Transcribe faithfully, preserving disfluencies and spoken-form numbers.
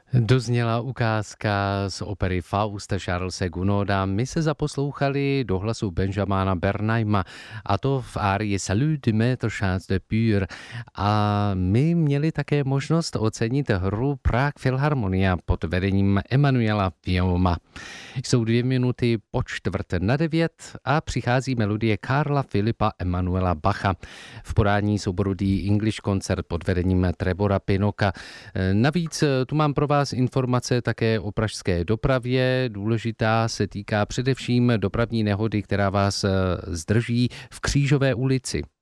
Dozněla ukázka z opery Fausta Charlese Gounoda. My se zaposlouchali do hlasu Benjamina Bernheima, a to v árii Salut du maître Charles de Pure. A my měli také možnost ocenit hru Prague Philharmonia pod vedením Emanuela Vioma. Jsou dvě minuty po čtvrt na devět a přichází melodie Karla Filipa Emanuela Bacha v podání souboru The English Concert pod vedením Trebora Pinoka. Navíc tu mám pro vás informace také o pražské dopravě. Důležitá se týká především dopravní nehody, která vás zdrží v Křížové ulici.